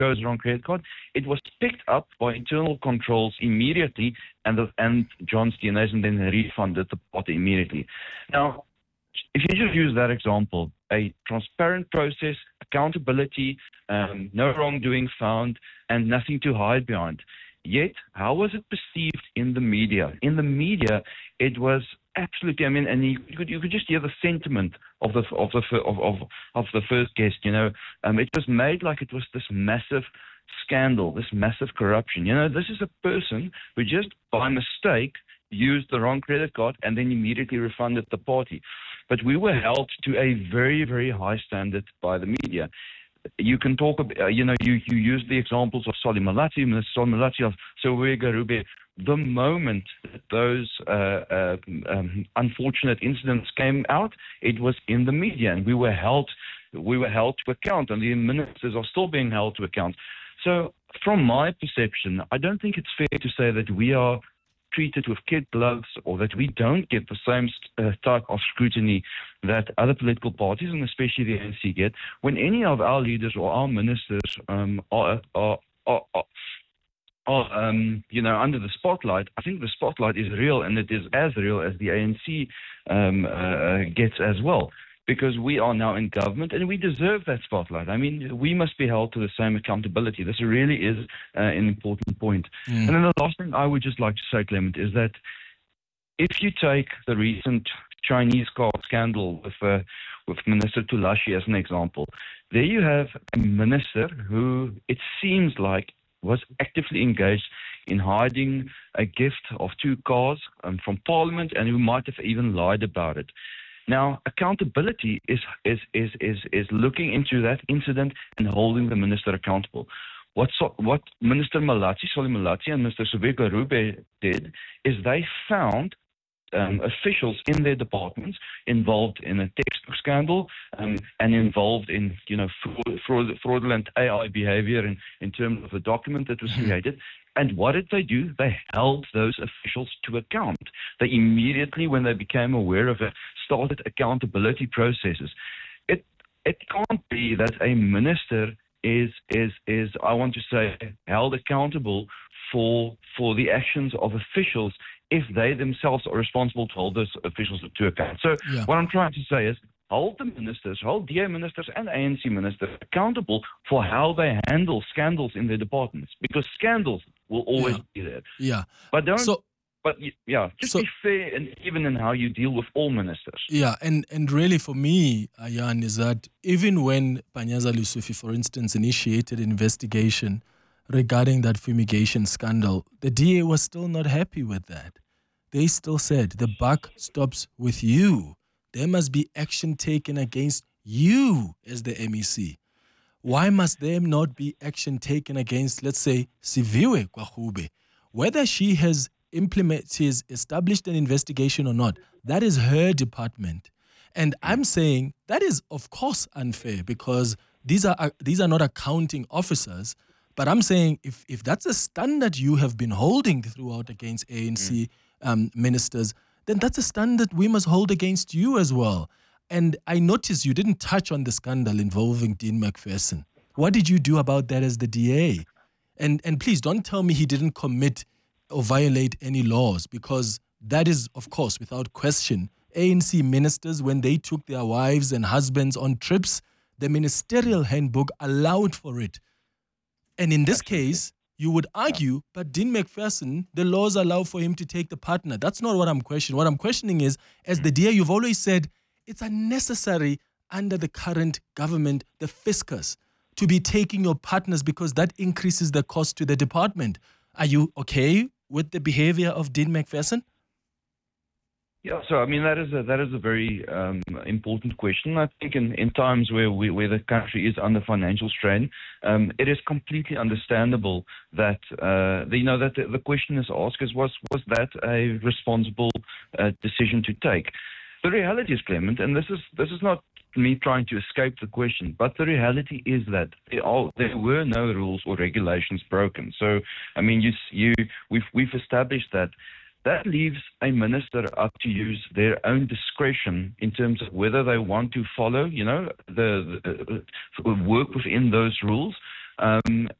chose the wrong credit card, it was picked up by internal controls immediately, and John's DNAs, and then refunded the party immediately. Now, if you just use that example, a transparent process, accountability, no wrongdoing found, and nothing to hide behind. Yet, how was it perceived in the media? In the media, it was absolutely. I mean, and you could just hear the sentiment of the first guest. It was made like it was this massive scandal, this massive corruption. This is a person who just by mistake used the wrong credit card and then immediately refunded the party. But we were held to a very, very high standard by the media. You can talk about, you use the examples of Solly Malatsi, Minister Solly Malatsi, of Sowega Garube. The moment that those unfortunate incidents came out, it was in the media, and we were held to account, and the ministers are still being held to account. So, from my perception, I don't think it's fair to say that we are treated with kid gloves, or that we don't get the same type of scrutiny that other political parties, and especially the ANC, get when any of our leaders or our ministers are under the spotlight. I think the spotlight is real, and it is as real as the ANC gets as well, because we are now in government and we deserve that spotlight. I mean, we must be held to the same accountability. This really is an important point. And then the last thing I would just like to say, Clement, is that if you take the recent Chinese card scandal with Minister Tulashi as an example, there you have a minister who, it seems like, was actively engaged in hiding a gift of 2 cars from Parliament, and who might have even lied about it. Now, accountability is looking into that incident and holding the minister accountable. What Minister Malatsi, Solly Malatsi, and Mr. Sowega Garube did is they found officials in their departments involved in a textbook scandal and involved in fraudulent AI behavior in terms of the document that was created. And what did they do? They held those officials to account. They immediately, when they became aware of it, started accountability processes. It can't be that a minister is I want to say, held accountable for the actions of officials if they themselves are responsible to hold those officials to account. So what I'm trying to say is, hold the ministers, hold DA ministers and ANC ministers accountable for how they handle scandals in their departments, because scandals will always be there. Yeah. But be fair and even in how you deal with all ministers. Yeah, and really for me, Jan, is that even when Panyaza Lesufi, for instance, initiated an investigation regarding that fumigation scandal, the DA was still not happy with that. They still said, the buck stops with you. There must be action taken against you as the MEC. Why must there not be action taken against, let's say, Siviwe Kwahube? Whether she has established an investigation or not, that is her department. And I'm saying that is, of course, unfair, because these are not accounting officers. But I'm saying if that's a standard you have been holding throughout against ANC ministers, then that's a standard we must hold against you as well. And I noticed you didn't touch on the scandal involving Dean McPherson. What did you do about that as the DA? And please don't tell me he didn't commit or violate any laws, because that is, of course, without question, ANC ministers, when they took their wives and husbands on trips, the ministerial handbook allowed for it. And in this case, you would argue, but Dean McPherson, the laws allow for him to take the partner. That's not what I'm questioning. What I'm questioning is, as the DA, you've always said it's unnecessary under the current government, the fiscus, to be taking your partners because that increases the cost to the department. Are you okay with the behavior of Dean McPherson? Yeah, so I mean that is a very important question. I think in times where the country is under financial strain, it is completely understandable that the question is asked is was that a responsible decision to take? The reality is, Clement, and this is not me trying to escape the question, but the reality is that there were no rules or regulations broken. So I mean, we've established that. That leaves a minister up to use their own discretion in terms of whether they want to follow, the work within those rules. Um,